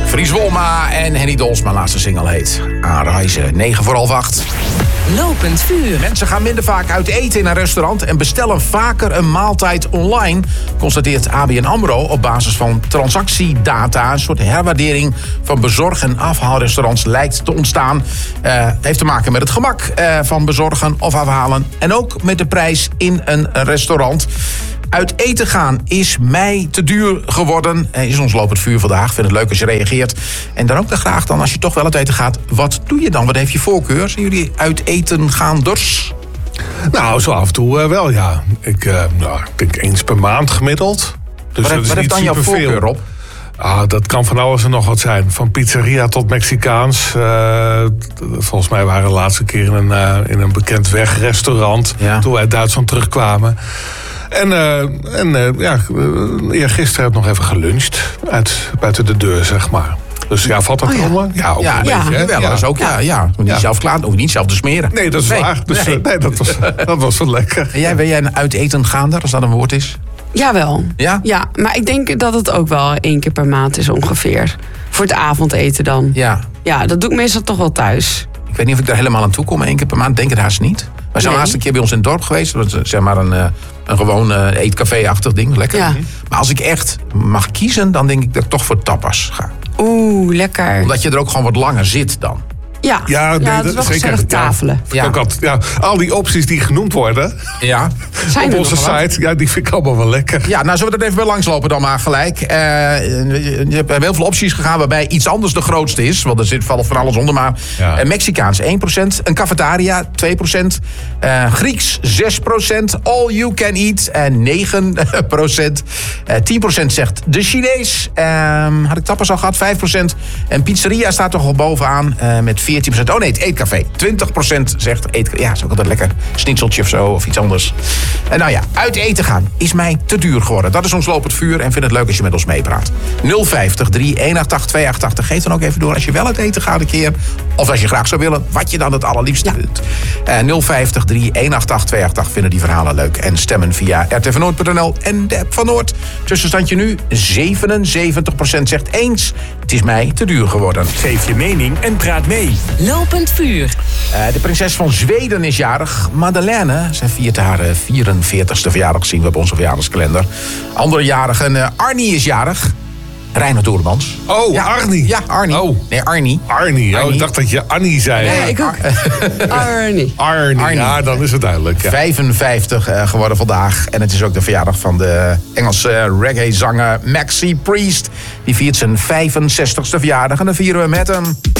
Fries Wolma en Henny Dols, mijn laatste single heet Aanreizen. 7:45. Lopend vuur. Mensen gaan minder vaak uit eten in een restaurant en bestellen vaker een maaltijd online, constateert ABN AMRO op basis van transactiedata. Een soort herwaardering van bezorg- en afhaalrestaurants lijkt te ontstaan. Heeft te maken met het gemak van bezorgen of afhalen en ook met de prijs in een restaurant. Uit eten gaan is mij te duur geworden. Is ons lopend vuur vandaag. Vind het leuk als je reageert. En dan ook graag dan als je toch wel uit eten gaat. Wat doe je dan? Wat heeft je voorkeur? Zijn jullie uit eten gaanders? Nou, zo af en toe wel, ja. Ik denk eens per maand gemiddeld. Dus Wat heeft dan jouw voorkeur op? Dat kan van alles en nog wat zijn. Van pizzeria tot Mexicaans. Volgens mij waren we de laatste keer in een bekend wegrestaurant. Ja. Toen wij uit Duitsland terugkwamen. Gisteren heb ik nog even geluncht. Buiten de deur, zeg maar. Dus ja, valt dat allemaal? Ja, ook een beetje. Wel, dat is ook, niet zelf klaar, hoef je niet zelf te smeren. Nee, dat is waar. Dus, dat was wel lekker. En ben jij een uit eten gaander, als dat een woord is? Jawel. Ja? Ja, maar ik denk dat het ook wel 1 keer per maand is ongeveer. Voor het avondeten dan. Ja. Ja, dat doe ik meestal toch wel thuis. Ik weet niet of ik daar helemaal aan toe kom, 1 keer per maand. Denk het haast niet. We zijn laatst een keer bij ons in het dorp geweest. Dat is zeg maar een gewoon eetcafé-achtig ding. Lekker. Ja. Maar als ik echt mag kiezen, dan denk ik dat ik toch voor tapas ga. Oeh, lekker. Omdat je er ook gewoon wat langer zit dan. Ja, dat is wel gezellig tafelen. Al die opties die genoemd worden op onze site, die vind ik allemaal wel lekker. Ja, nou zullen we er even bij langslopen dan maar gelijk. Je hebt heel veel opties gegaan waarbij iets anders de grootste is. Want er zit van alles onder. Maar Mexicaans 1%, een cafetaria 2%, Grieks 6%, all you can eat 9%, 10% zegt de Chinees. Had ik tapas al gehad, 5%. En pizzeria staat toch al bovenaan met 14%. Oh nee, het eetcafé. 20% zegt eetcafé. Ja, is ook altijd lekker. Schnitzeltje of zo, of iets anders. En nou ja, uit eten gaan is mij te duur geworden. Dat is ons lopend vuur en vind het leuk als je met ons meepraat. 050 318 288. Geef dan ook even door als je wel uit eten gaat een keer. Of als je graag zou willen, wat je dan het allerliefste doet. 050 318 288 vinden die verhalen leuk. En stemmen via rtvnoord.nl en de app van Noord. Tussenstandje nu, 77% zegt eens. Het is mij te duur geworden. Geef je mening en praat mee. Lopend vuur. De prinses van Zweden is jarig. Madeleine, zij viert haar 44ste verjaardag, zien we op onze verjaardagskalender. Andere jarigen, Arnie is jarig. Reinhard Doormans. Oh, ja, Arnie. Ja, Arnie. Oh. Nee, Arnie. Arnie. Oh, ik dacht dat je Annie zei. Nee, ik ook. Arnie. Ja, dan is het duidelijk. Ja. 55 geworden vandaag. En het is ook de verjaardag van de Engelse reggae-zanger Maxi Priest. Die viert zijn 65ste verjaardag en dan vieren we met hem.